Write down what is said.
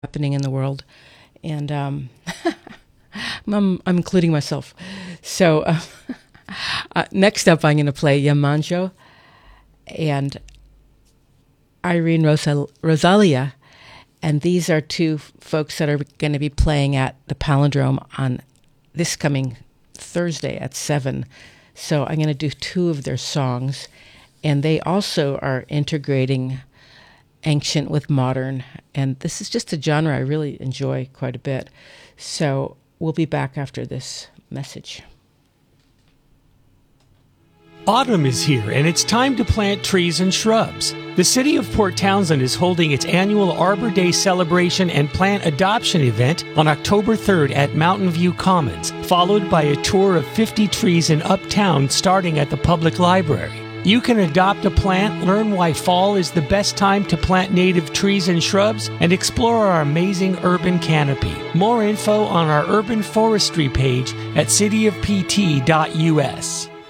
happening in the world, and I'm including myself. So next up, I'm going to play Yamanjo and Irene Rosalia, and these are two folks that are going to be playing at the Palindrome on this coming Thursday at 7. So I'm going to do two of their songs, and they also are integrating ancient with modern, and this is just a genre I really enjoy quite a bit. So we'll be back after this message. Autumn is here, and it's time to plant trees and shrubs. The City of Port Townsend is holding its annual Arbor Day celebration and plant adoption event on October 3rd at Mountain View Commons, followed by a tour of 50 trees in Uptown starting at the Public Library. You can adopt a plant, learn why fall is the best time to plant native trees and shrubs, and explore our amazing urban canopy. More info on our urban forestry page at cityofpt.us.